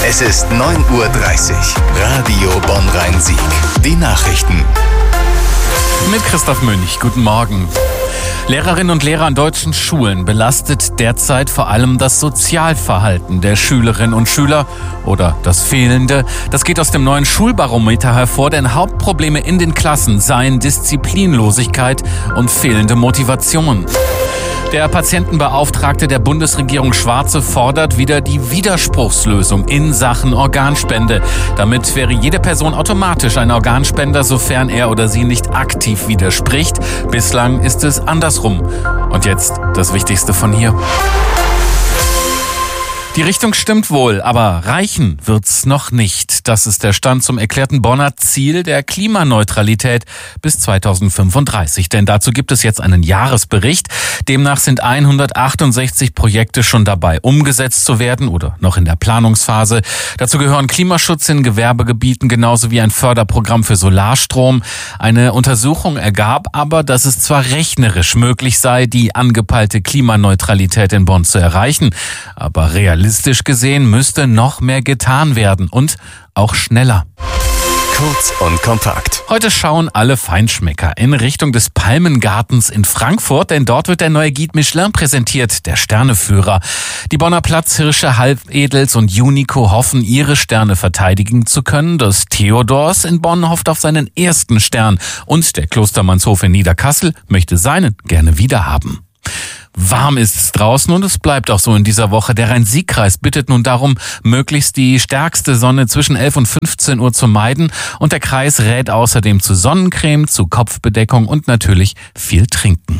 Es ist 9:30 Uhr. Radio Bonn-Rhein-Sieg. Die Nachrichten. Mit Christoph Mönch. Guten Morgen. Lehrerinnen und Lehrer an deutschen Schulen belastet derzeit vor allem das Sozialverhalten der Schülerinnen und Schüler oder das Fehlende. Das geht aus dem neuen Schulbarometer hervor, denn Hauptprobleme in den Klassen seien Disziplinlosigkeit und fehlende Motivation. Der Patientenbeauftragte der Bundesregierung Schwarze fordert wieder die Widerspruchslösung in Sachen Organspende. Damit wäre jede Person automatisch ein Organspender, sofern er oder sie nicht aktiv widerspricht. Bislang ist es andersrum. Und jetzt das Wichtigste von hier. Die Richtung stimmt wohl, aber reichen wird's noch nicht. Das ist der Stand zum erklärten Bonner Ziel der Klimaneutralität bis 2035. Denn dazu gibt es jetzt einen Jahresbericht. Demnach sind 168 Projekte schon dabei, umgesetzt zu werden oder noch in der Planungsphase. Dazu gehören Klimaschutz in Gewerbegebieten genauso wie ein Förderprogramm für Solarstrom. Eine Untersuchung ergab aber, dass es zwar rechnerisch möglich sei, die angepeilte Klimaneutralität in Bonn zu erreichen, aber realistisch gesehen müsste noch mehr getan werden und auch schneller. Kurz und kompakt. Heute schauen alle Feinschmecker in Richtung des Palmengartens in Frankfurt, denn dort wird der neue Guide Michelin präsentiert, der Sterneführer. Die Bonner Platzhirsche Halbedels und Unico hoffen, ihre Sterne verteidigen zu können. Das Theodors in Bonn hofft auf seinen ersten Stern und der Klostermannshof in Niederkassel möchte seinen gerne wiederhaben. Warm ist es draußen und es bleibt auch so in dieser Woche. Der Rhein-Sieg-Kreis bittet nun darum, möglichst die stärkste Sonne zwischen 11 und 15 Uhr zu meiden. Und der Kreis rät außerdem zu Sonnencreme, zu Kopfbedeckung und natürlich viel trinken.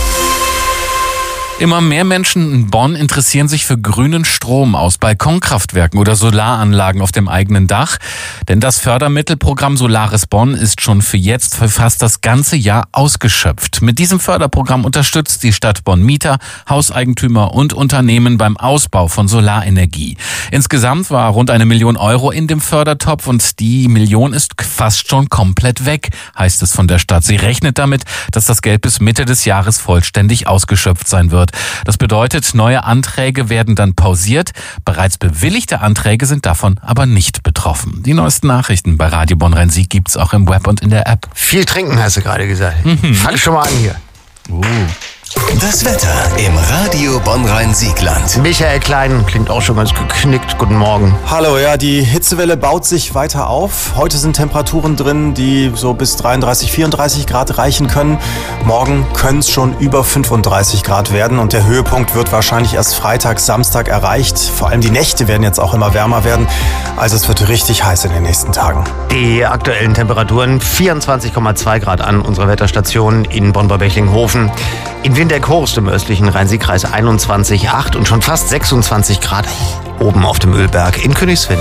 Immer mehr Menschen in Bonn interessieren sich für grünen Strom aus Balkonkraftwerken oder Solaranlagen auf dem eigenen Dach. Denn das Fördermittelprogramm Solaris Bonn ist schon für fast das ganze Jahr ausgeschöpft. Mit diesem Förderprogramm unterstützt die Stadt Bonn Mieter, Hauseigentümer und Unternehmen beim Ausbau von Solarenergie. Insgesamt war rund 1 Million Euro in dem Fördertopf und die Million ist fast schon komplett weg, heißt es von der Stadt. Sie rechnet damit, dass das Geld bis Mitte des Jahres vollständig ausgeschöpft sein wird. Das bedeutet, neue Anträge werden dann pausiert. Bereits bewilligte Anträge sind davon aber nicht betroffen. Die neuesten Nachrichten bei Radio Bonn-Rhein-Sieg gibt's auch im Web und in der App. Viel trinken, hast du gerade gesagt. Fang schon mal an hier. Das Wetter im Radio Bonn-Rhein-Siegland. Michael Klein klingt auch schon ganz geknickt. Guten Morgen. Hallo, ja, die Hitzewelle baut sich weiter auf. Heute sind Temperaturen drin, die so bis 33, 34 Grad reichen können. Morgen können es schon über 35 Grad werden und der Höhepunkt wird wahrscheinlich erst Freitag, Samstag erreicht. Vor allem die Nächte werden jetzt auch immer wärmer werden. Also es wird richtig heiß in den nächsten Tagen. Die aktuellen Temperaturen 24,2 Grad an unserer Wetterstation in Bonn-Bechling-Hofen. In Windeck-Horst im östlichen Rhein-Sieg-Kreis 21,8 und schon fast 26 Grad oben auf dem Ölberg in Königswind.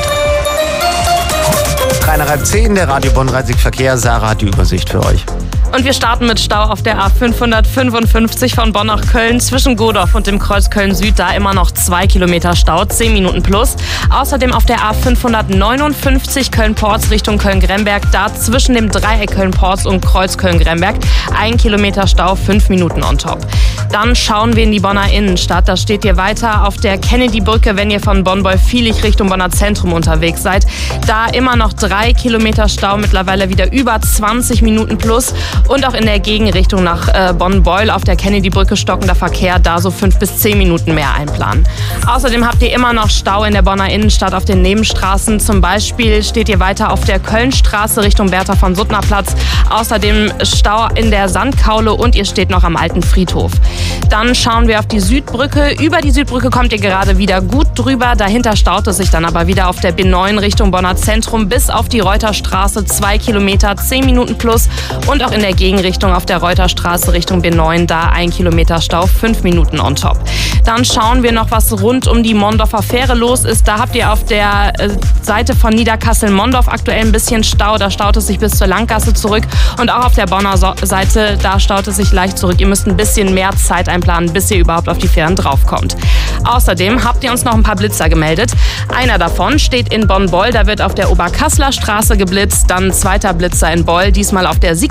3:30, der Radio Bonn-Rhein-Sieg-Verkehr. Sarah hat die Übersicht für euch. Und wir starten mit Stau auf der A555 von Bonn nach Köln zwischen Godorf und dem Kreuz Köln-Süd. Da immer noch 2 Kilometer Stau, 10 Minuten plus. Außerdem auf der A559 Köln-Porz Richtung Köln-Gremberg. Da zwischen dem Dreieck Köln-Porz und Kreuz Köln-Gremberg 1 Kilometer Stau, 5 Minuten on top. Dann schauen wir in die Bonner Innenstadt. Da steht ihr weiter auf der Kennedy-Brücke, wenn ihr von Bonn-Beufilich Richtung Bonner Zentrum unterwegs seid. Da immer noch 3 Kilometer Stau, mittlerweile wieder über 20 Minuten plus. Und auch in der Gegenrichtung nach Bonn-Beul auf der Kennedy-Brücke stockender Verkehr, da so 5 bis 10 Minuten mehr einplanen. Außerdem habt ihr immer noch Stau in der Bonner Innenstadt auf den Nebenstraßen. Zum Beispiel steht ihr weiter auf der Kölnstraße Richtung Bertha von Suttner Platz. Außerdem Stau in der Sandkaule und ihr steht noch am alten Friedhof. Dann schauen wir auf die Südbrücke. Über die Südbrücke kommt ihr gerade wieder gut drüber. Dahinter staut es sich dann aber wieder auf der B9 Richtung Bonner Zentrum bis auf die Reuterstraße 2 Kilometer, 10 Minuten plus. Und auch in der Gegenrichtung auf der Reuterstraße Richtung B9, da 1 Kilometer Stau, 5 Minuten on top. Dann schauen wir noch, was rund um die Mondorfer Fähre los ist. Da habt ihr auf der Seite von Niederkassel-Mondorf aktuell ein bisschen Stau. Da staut es sich bis zur Langgasse zurück. Und auch auf der Bonner Seite, da staut es sich leicht zurück. Ihr müsst ein bisschen mehr Zeit einplanen, bis ihr überhaupt auf die Fähren draufkommt. Außerdem habt ihr uns noch ein paar Blitzer gemeldet. Einer davon steht in Bonn-Beul. Da wird auf der Oberkasseler Straße geblitzt. Dann ein zweiter Blitzer in Beul, diesmal auf der Siegburger Straße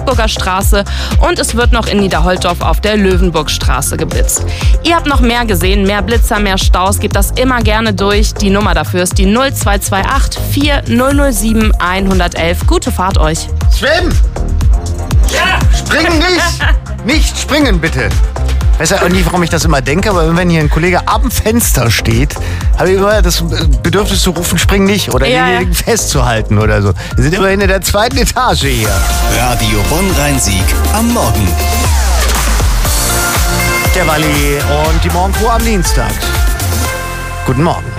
Straße und es wird noch in Niederholtdorf auf der Löwenburgstraße geblitzt. Ihr habt noch mehr gesehen, mehr Blitzer, mehr Staus, gebt das immer gerne durch. Die Nummer dafür ist die 0228 4007 111. Gute Fahrt euch. Sven! Ja! Springen nicht! Nicht springen, bitte! Ich weiß ja auch nicht, warum ich das immer denke, aber wenn hier ein Kollege am Fenster steht, habe ich immer das Bedürfnis zu rufen, spring nicht oder denjenigen festzuhalten oder so. Wir sind immerhin in der 2. Etage hier. Radio Bonn-Rhein-Sieg am Morgen. Der Walli und die Morgenruhe am Dienstag. Guten Morgen.